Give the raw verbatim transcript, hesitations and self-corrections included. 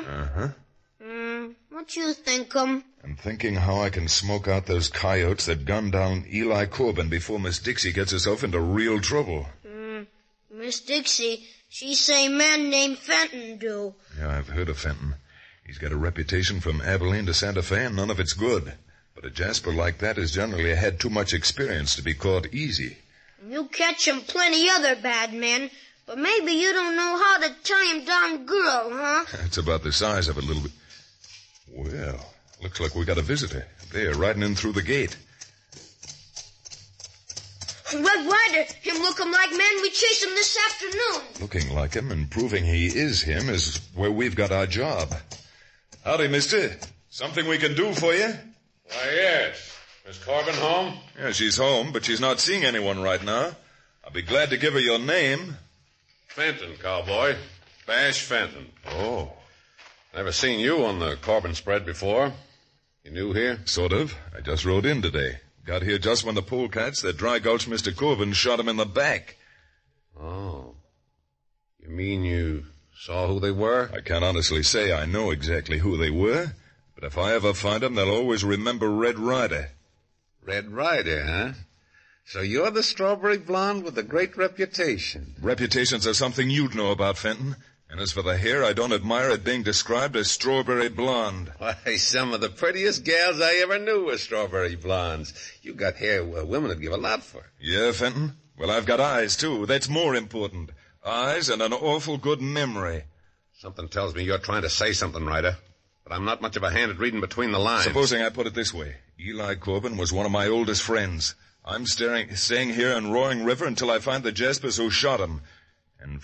Uh-huh. Hmm, what you think, um? I'm thinking how I can smoke out those coyotes that gunned down Eli Corbin before Miss Dixie gets herself into real trouble. Hmm, Miss Dixie, she say man named Fenton do. Yeah, I've heard of Fenton. He's got a reputation from Abilene to Santa Fe, and none of it's good. But a Jasper like that has generally had too much experience to be caught easy. You catch him plenty other bad men, but maybe you don't know how to tie him down girl, huh? It's about the size of it a little bit. Well, looks like we got a visitor. There, riding in through the gate. Red Ryder, him looking like man we chased him this afternoon. Looking like him and proving he is him is where we've got our job. Howdy, mister. Something we can do for you? Why, yes. Miss Corbin home? Yeah, she's home, but she's not seeing anyone right now. I'll be glad to give her your name. Fenton, cowboy. Bash Fenton. Oh. Never seen you on the Corbin spread before. You new here? Sort of. I just rode in today. Got here just when the polecats that dry gulched Mister Corbin shot him in the back. Oh. You mean you saw who they were? I can't honestly say I know exactly who they were, but if I ever find them, they'll always remember Red Ryder. Red Ryder, huh? So you're the strawberry blonde with a great reputation. Reputations are something you'd know about, Fenton. And as for the hair, I don't admire it being described as strawberry blonde. Why, some of the prettiest gals I ever knew were strawberry blondes. You got hair well, women would give a lot for. Yeah, Fenton? Well, I've got eyes, too. That's more important. Eyes and an awful good memory. Something tells me you're trying to say something, Ryder. But I'm not much of a hand at reading between the lines. Supposing I put it this way. Eli Corbin was one of my oldest friends. I'm staring, staying here in Roaring River until I find the Jaspers who shot him. And